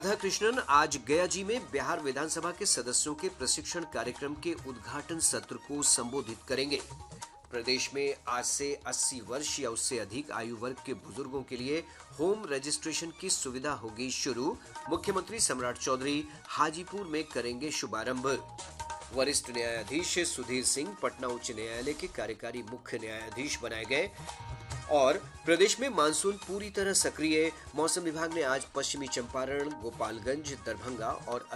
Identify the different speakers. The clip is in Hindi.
Speaker 1: राधाकृष्णन आज गया जी में बिहार विधानसभा के सदस्यों के प्रशिक्षण कार्यक्रम के उद्घाटन सत्र को संबोधित करेंगे। प्रदेश में आज से 80 वर्ष या उससे अधिक आयु वर्ग के बुजुर्गों के लिए होम रजिस्ट्रेशन की सुविधा होगी शुरू। मुख्यमंत्री सम्राट चौधरी हाजीपुर में करेंगे शुभारंभ। वरिष्ठ न्यायाधीश सुधीर सिंह पटना उच्च न्यायालय के कार्यकारी मुख्य न्यायाधीश बनाए गए। और प्रदेश में मानसून पूरी तरह सक्रिय। मौसम विभाग ने आज पश्चिमी चंपारण, गोपालगंज, दरभंगा और